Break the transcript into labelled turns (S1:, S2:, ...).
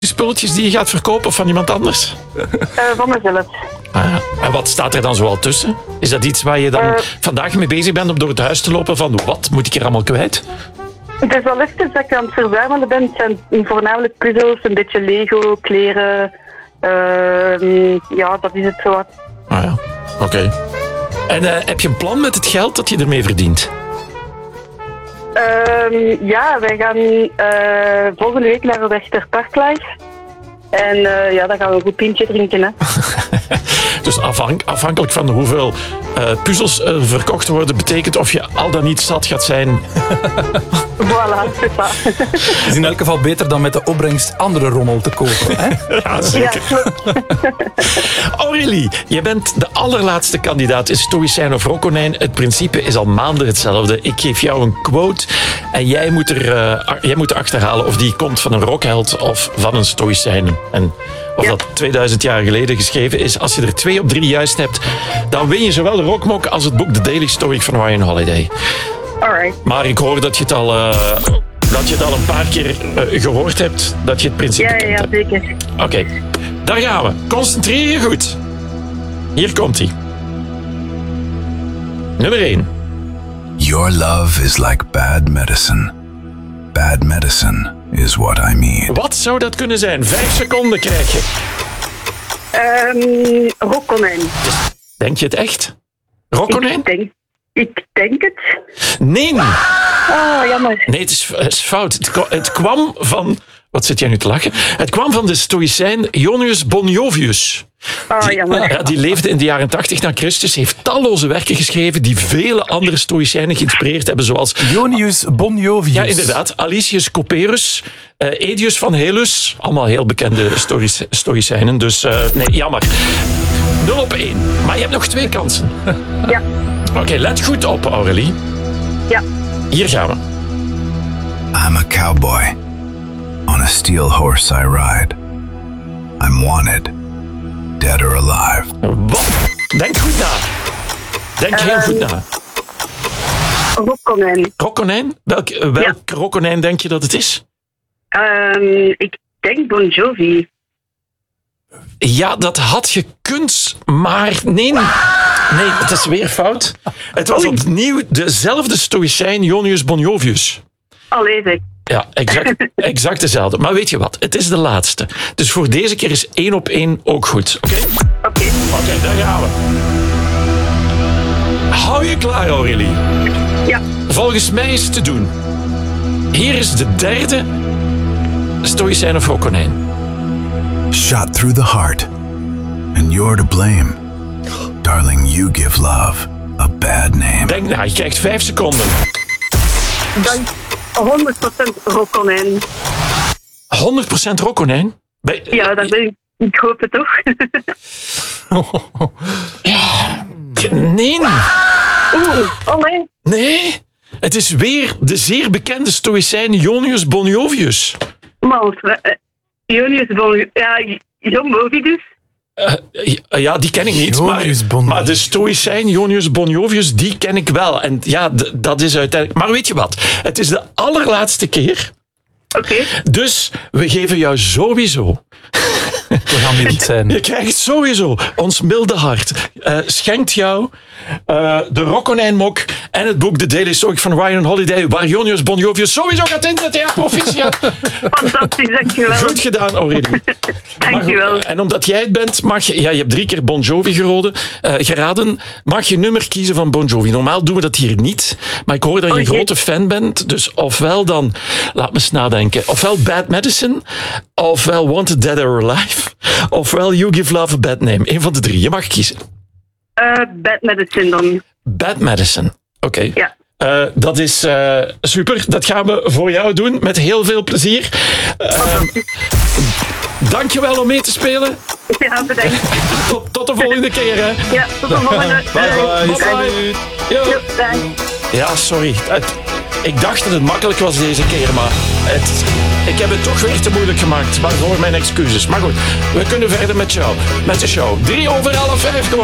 S1: spulletjes die je gaat verkopen of van iemand anders?
S2: Van mezelf.
S1: En wat staat er dan zoal tussen? Is dat iets waar je dan vandaag mee bezig bent om door het huis te lopen van wat moet ik er allemaal kwijt?
S2: Het is al even dat ik aan het verzamelen ben. Het zijn voornamelijk puzzels, een beetje Lego, kleren. Ja, dat is het zo wat.
S1: Ah ja, oké. En heb je een plan met het geld dat je ermee verdient?
S2: Ja, wij gaan volgende week naar Werchter Parklife. En ja, dan gaan we een goed pintje drinken, hè.
S1: Dus afhankelijk van hoeveel puzzels er verkocht worden, betekent of je al dan niet zat gaat zijn.
S2: Voilà, c'est ça.
S3: Het is in elk geval beter dan met de opbrengst andere rommel te kopen. Hè?
S1: Ja, zeker.
S2: Ja,
S1: Aurélie, je bent de allerlaatste kandidaat in Stoïcijn of Rokonijn. Het principe is al maanden hetzelfde. Ik geef jou een quote en jij moet achterhalen of die komt van een rockheld of van een Stoïcijn. En of dat 2000 jaar geleden geschreven is. Als je er 2 op 3 juist hebt, dan win je zowel de Rockmok als het boek The Daily Stoic van Ryan Holiday.
S2: alright.
S1: Maar ik hoor dat je het al een paar keer gehoord hebt, dat je het principe kent.
S2: Ja, zeker.
S1: Oké, daar gaan we. Concentreer je goed. Hier komt hij. Nummer 1.
S4: Your love is like bad medicine. Bad medicine is what I mean.
S1: Wat zou dat kunnen zijn? 5 seconden krijg je.
S2: Rokkonijn.
S1: Denk je het echt? Rokkonijn?
S2: Ik denk het.
S1: Nee.
S2: Oh, jammer.
S1: Nee, het is fout. Het kwam van... Wat zit jij nu te lachen? Het kwam van de Stoïcijn Ionius Boniovius.
S2: Oh, jammer.
S1: Die leefde in de jaren 80 na Christus, heeft talloze werken geschreven die vele andere Stoïcijnen geïnspireerd hebben, zoals...
S3: Ionius Boniovius.
S1: Ja, inderdaad. Alicius Copperus, Edius van Helus. Allemaal heel bekende Stoïcijnen. Dus nee, jammer. 0 op 1. Maar je hebt nog 2 kansen.
S2: Ja.
S1: Oké, let goed op, Aurélie.
S2: Ja.
S1: Hier gaan we.
S4: I'm a cowboy. On a steel horse I ride. I'm wanted. Dead or alive.
S1: Wat? Denk goed na. Denk heel goed na.
S2: Rokkonijn.
S1: Rokkonijn? Welk Rokkonijn denk je dat het is?
S2: Ik denk Bon Jovi.
S1: Ja, dat had gekund, maar nee. Nee, het is weer fout. Het was opnieuw dezelfde Stoïcijn Ionius Boniovius.
S2: Allee, zeg.
S1: Ja, exact dezelfde. Maar weet je wat? Het is de laatste. Dus voor deze keer is 1 op 1 ook goed. Oké?
S2: Oké.
S1: Oké, daar gaan we. Hou je klaar, Aurélie?
S2: Ja.
S1: Volgens mij is het te doen. Hier is de derde Stoïcijn of Rokkonijn.
S4: Shot through the heart. And you're to blame. Darling, you give love a bad name.
S1: Denk na, je krijgt 5 seconden.
S2: Dan 100% Rokkonijn.
S1: 100% Rokkonijn?
S2: Ja, dat ben ik. Ik hoop het toch.
S1: Nee.
S2: Oh nee.
S1: Nee. Het is weer de zeer bekende Stoïcijn Ionius Boniovius.
S2: Maar Ionius Boniovius. Ja, John Bovi dus.
S1: Ja, die ken ik niet. Maar de Stoïcijn Ionius Boniovius, die ken ik wel. En ja, dat is uiteindelijk... Maar weet je wat? Het is de allerlaatste keer.
S2: Oké.
S1: Dus we geven jou sowieso...
S3: We gaan niet zijn.
S1: Je krijgt sowieso ons milde hart. Schenkt jou de Rokkonijnmok en het boek The Daily Stoic van Ryan Holiday, waar Ionius Boniovius sowieso gaat inzetten. Ja, proficiat.
S2: Fantastisch, dankjewel.
S1: Goed gedaan, Aurélie.
S2: Dankjewel.
S1: En omdat jij het bent, mag je... Ja, je hebt 3 keer Bon Jovi geraden. Mag je nummer kiezen van Bon Jovi. Normaal doen we dat hier niet. Maar ik hoor dat je een grote fan bent. Dus ofwel dan... Laat me eens nadenken. Ofwel Bad Medicine. Ofwel Wanted Dead or Alive. Ofwel You Give Love a Bad Name. Eén van de 3. Je mag kiezen.
S2: Bad Medicine dan.
S1: Bad Medicine. Oké.
S2: Ja.
S1: Dat is super. Dat gaan we voor jou doen. Met heel veel plezier. Dankjewel om mee te spelen.
S2: Ja, bedankt.
S1: Tot de volgende keer. Hè.
S2: Ja, tot de volgende.
S1: Bye. Yo. Ja, sorry. Ik dacht dat het makkelijk was deze keer, maar ik heb het toch weer te moeilijk gemaakt. Waarvoor mijn excuses. Maar goed, we kunnen verder met de show. 3 over 11, 5 geworden.